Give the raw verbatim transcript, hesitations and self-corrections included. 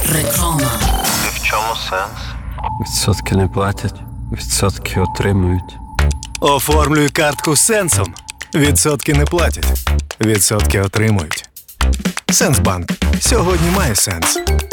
Реклама. І в чому сенс? Відсотки не платять, відсотки отримують. Оформлюй картку з Сенсом. Відсотки не платять, відсотки отримують. Сенсбанк. Сьогодні має сенс.